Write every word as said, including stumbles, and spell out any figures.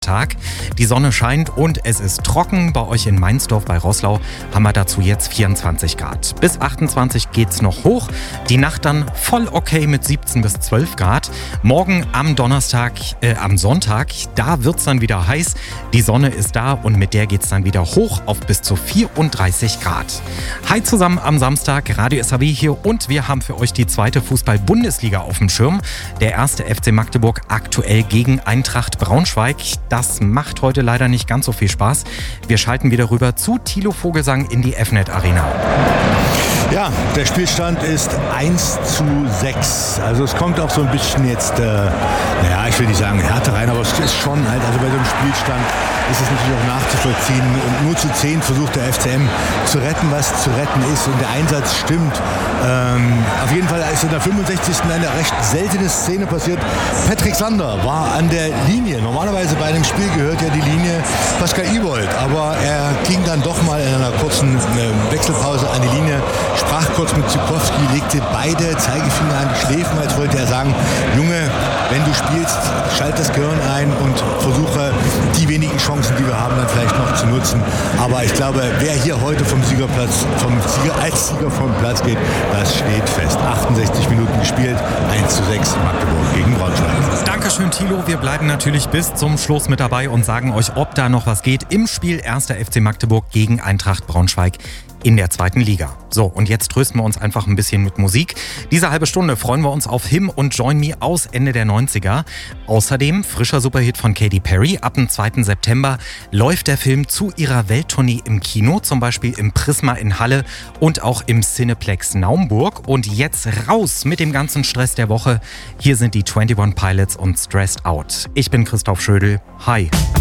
Tag. Die Sonne scheint und es ist trocken. Bei euch in Meinsdorf bei Roßlau haben wir dazu jetzt vierundzwanzig Grad. Bis achtundzwanzig geht's noch hoch. Die Nacht dann voll okay mit siebzehn bis zwölf Grad. Morgen am Donnerstag, äh, am Sonntag, da wird's dann wieder heiß. Die Sonne ist da und mit der geht's dann wieder hoch auf bis zu vierunddreißig Grad. Hi zusammen am Samstag, Radio S H W hier und wir haben für euch die zweite Fußball-Bundesliga auf dem Schirm. Der erste F C Magdeburg aktuell gegen Eintracht Braunschweig. Das macht heute leider nicht ganz so viel Spaß. Wir schalten wieder rüber zu Thilo Vogelsang in die F N E T Arena. Ja, der Spielstand ist eins zu sechs. Also es kommt auch so ein bisschen jetzt, äh, naja, ich will nicht sagen Härte rein, aber es ist schon halt, also bei so einem Spielstand ist es natürlich auch nachzuvollziehen. Und nur zu zehn versucht der F C M zu retten, was zu retten ist. Und der Einsatz stimmt. Ähm, auf jeden Fall ist in der fünfundsechzigsten eine recht seltene Szene passiert. Patrick Sander war an der Linie. Normalerweise bei einem Spiel gehört ja die Linie Pascal Iwold. Aber er ging dann doch mal in einer kurzen äh, Wechselpause an die Linie, sprach kurz mit Zukowski, legte beide Zeigefinger an die Schläfen, als wollte er sagen, Junge, wenn du spielst, schalt das Gehirn ein und versuche die wenigen Chancen, die wir haben, dann vielleicht noch zu nutzen. Aber ich glaube, wer hier heute vom Siegerplatz, vom Sieger als Sieger vom Platz geht, das steht fest. achtundsechzig Minuten gespielt, eins zu sechs Magdeburg gegen Braunschweig. Dankeschön, Thilo. Wir bleiben natürlich bis zum Schluss mit dabei und sagen euch, ob da noch was geht im Spiel erster F C Magdeburg gegen Eintracht Braunschweig in der zweiten Liga. So, und jetzt trösten wir uns einfach ein bisschen mit Musik. Diese halbe Stunde freuen wir uns auf Him und Join Me aus Ende der neunziger. Außerdem frischer Superhit von Katy Perry. Ab dem zweiten September läuft der Film zu ihrer Welttournee im Kino, zum Beispiel im Prisma in Halle und auch im Cineplex Naumburg. Und jetzt raus mit dem ganzen Stress der Woche. Hier sind die einundzwanzig Pilots und Stressed Out. Ich bin Christoph Schödel. Hi.